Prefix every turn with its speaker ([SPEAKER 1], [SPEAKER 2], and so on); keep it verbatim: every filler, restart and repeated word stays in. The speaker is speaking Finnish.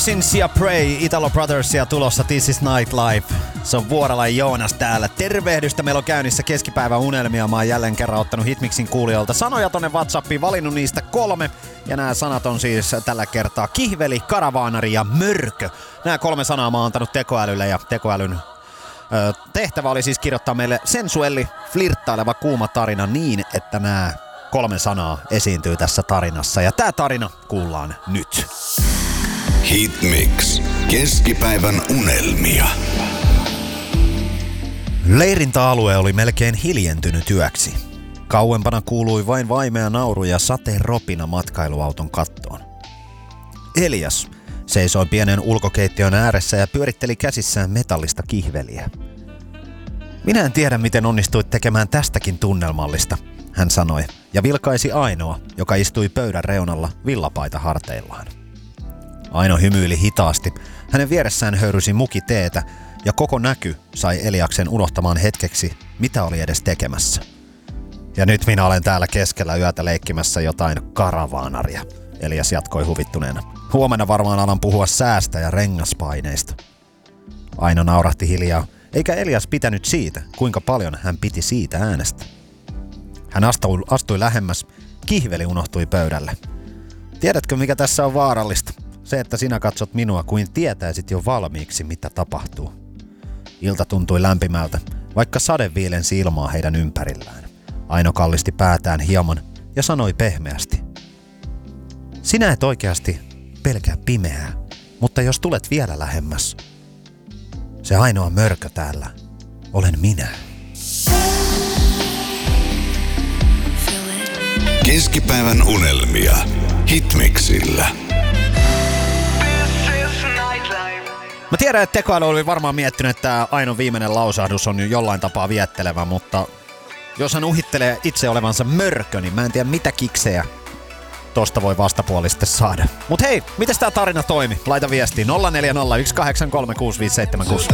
[SPEAKER 1] Since ja Pray, Italo Brothersia tulossa This is Nightlife. Se on Vuoralainen Joonas täällä. Tervehdystä, meillä on käynnissä keskipäivän unelmia. Mä oon jälleen kerran ottanut Hitmixin kuulijoilta sanoja tonne WhatsAppiin, valinnut niistä kolme. Ja nämä sanat on siis tällä kertaa kihveli, karavaanari ja mörkö. Nämä kolme sanaa mä oon antanut tekoälylle ja tekoälyn ö, tehtävä oli siis kirjoittaa meille sensuelli, flirttaileva kuuma tarina niin, että nämä kolme sanaa esiintyy tässä tarinassa. Ja tää tarina kuullaan nyt.
[SPEAKER 2] Hitmix. Keskipäivän unelmia.
[SPEAKER 1] Leirintäalue oli melkein hiljentynyt yöksi. Kauempana kuului vain vaimea nauru ja sateen ropina matkailuauton kattoon. Elias seisoi pienen ulkokeittiön ääressä ja pyöritteli käsissään metallista kihveliä. Minä en tiedä, miten onnistuit tekemään tästäkin tunnelmallista, hän sanoi ja vilkaisi Ainoa, joka istui pöydän reunalla villapaita harteillaan. Aino hymyili hitaasti. Hänen vieressään höyrysi muki teetä ja koko näky sai Eliaksen unohtamaan hetkeksi, mitä oli edes tekemässä. Ja nyt minä olen täällä keskellä yötä leikkimässä jotain karavaanaria, Elias jatkoi huvittuneena. Huomenna varmaan alan puhua säästä ja rengaspaineista. Aino naurahti hiljaa, eikä Elias pitänyt siitä, kuinka paljon hän piti siitä äänestä. Hän astui, astui lähemmäs, kihveli unohtui pöydälle. Tiedätkö, mikä tässä on vaarallista? Se, että sinä katsot minua kuin tietäisit jo valmiiksi, mitä tapahtuu. Ilta tuntui lämpimältä, vaikka sade viilensi ilmaa heidän ympärillään. Aino kallisti päätään hieman ja sanoi pehmeästi. Sinä et oikeasti pelkää pimeää, mutta jos tulet vielä lähemmäs, se ainoa mörkö täällä olen minä.
[SPEAKER 2] Keskipäivän unelmia. Hitmixillä.
[SPEAKER 1] Mä tiedän, että tekoäly oli varmaan miettinyt, että tämä Ainon viimeinen lausahdus on jo jollain tapaa viettelevä, mutta jos hän uhittelee itse olevansa mörkö, niin mä en tiedä mitä kiksejä tosta voi vastapuoli sitten saada. Mut hei, mites tää tarina toimi? Laita viestiin nolla neljä nolla yksi kahdeksan kolme kuusi viisi seitsemän kuusi.